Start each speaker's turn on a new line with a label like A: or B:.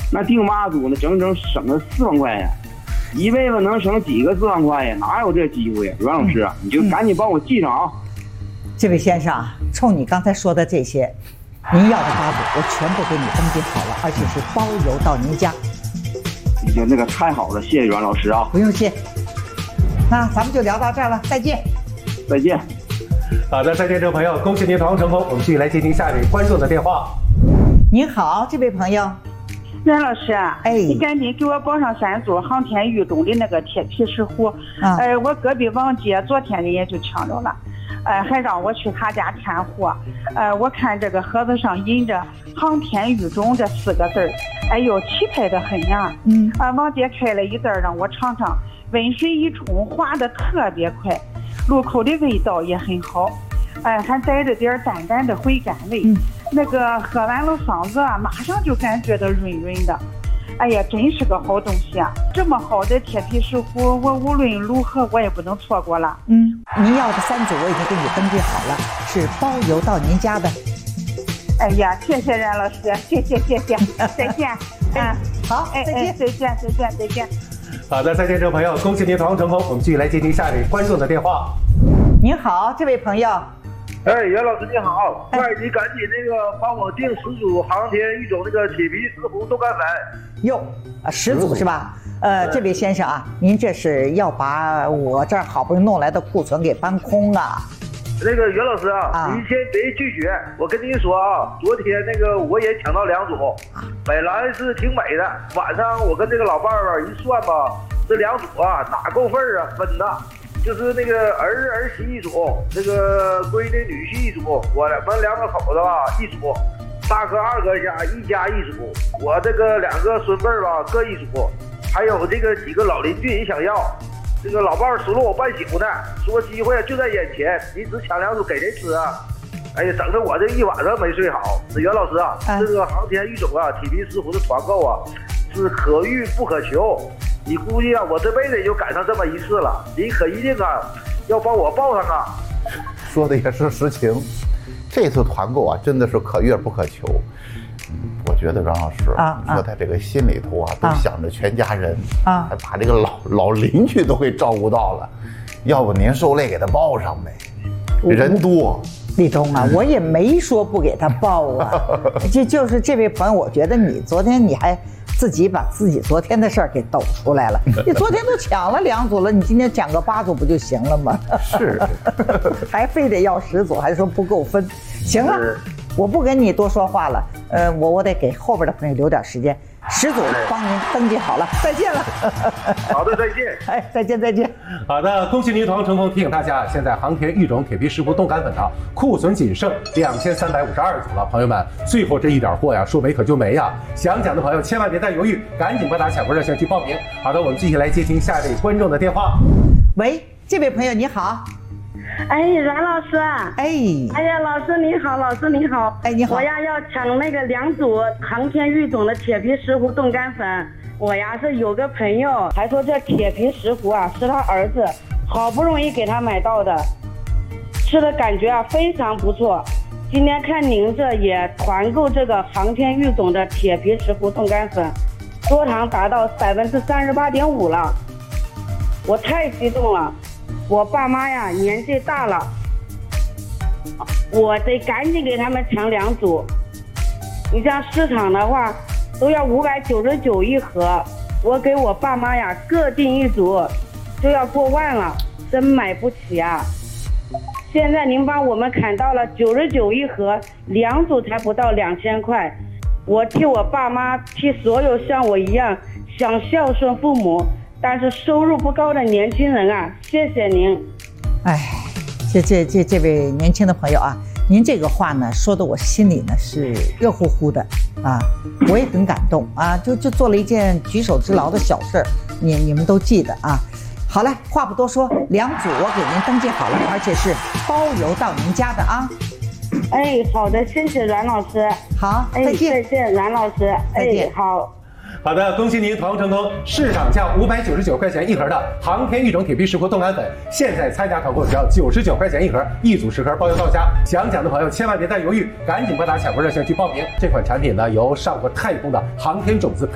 A: 那订8组呢，整整省了4万块呀！一辈子能省几个4万块呀？哪有这机会呀？阮老师啊，你就赶紧帮我记上啊！
B: 这位先生啊，冲你刚才说的这些，您要的8组我全部给你登记好了，而且是包邮到您家。
A: 已经那个太好了，谢谢阮老师啊！
B: 不用谢。那咱们就聊到这儿了，再见。
A: 再见。
C: 好的，再见，这位朋友，恭喜您团航成功。我们继续来接听下一位观众的电话。
B: 您好，这位朋友。
D: 阮老师啊，
B: 哎，
D: 你赶紧给我报上3组航天玉中的那个铁皮石斛。我隔壁王姐昨天的也就抢着了，还让我去她家看货。我看这个盒子上印着航天玉种这4个字，哎呦，气派的很呀。王姐开了一袋让我尝尝，温水一冲，滑得特别快，入口的味道也很好，还带着点淡淡的回甘味。那个喝完了嗓子啊，马上就感觉到润润的。哎呀，真是个好东西啊！这么好的铁皮石斛，我无论如何我也不能错过了。
B: 您要的3组我已经给你登记好了，是包邮到您家的。
D: 哎呀，谢谢阮老师，谢谢，再见。
B: 好，再见，
D: 再见。
C: 好的，再见，这位朋友，恭喜您团航成功。我们继续来接听下一位观众的电话。
B: 您好，这位朋友。
E: 袁老师你好，快你赶紧那个帮我订10组航天玉种那个铁皮石斛豆干粉。
B: 哟，10组是吧？这位先生啊，您这是要把我这儿好不容易弄来的库存给搬空啊？
E: 那个袁老师啊，你先别拒绝，我跟你说啊，昨天那个我也抢到2组，本来是挺美的，晚上我跟这个老伴儿一算吧，这2组啊哪够份儿啊，分的。就是那个儿媳1组，那个闺女女婿1组，我们2个口子吧1组，大哥2哥家1家1组，我这个2个孙辈吧各1组，还有这个几个老邻居也想要。这个老伴儿数落我半宿呢，说机会就在眼前，你只抢2组给谁吃啊？哎呀，整得我这一晚上没睡好。袁老师啊，这个航天玉种啊，铁皮石斛的团购啊，是可遇不可求。你估计啊，我这辈子也就赶上这么一次了。你可一定啊，要帮我报上啊！
F: 说的也是实情，这次团购啊，真的是可遇不可求。我觉得阮老师说他这个心里头啊，都想着全家人还把这个老邻居都给照顾到了。要不您受累给他报上呗，人多。
B: 立冬啊，我也没说不给他报啊，就是这位朋友，我觉得你昨天你还自己把自己昨天的事儿给抖出来了。你昨天都抢了2组了，你今天抢个8组不就行了吗？
F: 是，
B: 还非得要10组，还说不够分。行了，我不跟你多说话了。我得给后边的朋友留点时间。10组帮您登记好了，再见了。
E: 好的，再见。
B: 哎，再见。
C: 好的，恭喜您团航成功。提醒大家，现在航天玉种铁皮石斛冻干粉的库存仅剩2352组了，朋友们，最后这一点货呀，说没可就没呀。想抢的朋友千万别再犹豫，赶紧拨打抢购热线去报名。好的，我们继续来接听下一位观众的电话。
B: 喂，这位朋友你好。
D: 哎，阮老师啊！
B: 哎
D: 呀，老师你好，老师你好！
B: 哎，你好！
D: 我呀要抢那个2组航天玉种的铁皮石斛冻干粉。我呀是有个朋友，还说这铁皮石斛啊是他儿子好不容易给他买到的，吃的感觉啊非常不错。今天看您这也团购这个航天玉种的铁皮石斛冻干粉，多糖达到38.5%了，我太激动了。我爸妈呀年纪大了，我得赶紧给他们抢2组。你像市场的话都要599一盒，我给我爸妈呀各订1组就要过万了，真买不起啊。现在您帮我们砍到了99一盒，2组才不到2000块。我替我爸妈，替所有像我一样想孝顺父母但是收入不高的年轻人啊，谢谢您。
B: 哎，这位年轻的朋友啊，您这个话呢说的我心里呢是热乎乎的啊，我也很感动啊，就做了一件举手之劳的小事儿，你们都记得啊。好了，话不多说，2组我给您登记好了，而且是包邮到您家的啊。
D: 哎，好的，谢谢阮老师。
B: 好，再见。
D: 再见，阮老师。
B: 再见。
D: 好。
C: 好的，恭喜您团航成功！市场价599块钱一盒的航天玉种铁皮石斛冻干粉，现在参加团购只要99块钱一盒，1组10盒包邮到家。想抢的朋友千万别再犹豫，赶紧拨打抢购热线去报名。这款产品呢，由上过太空的航天种子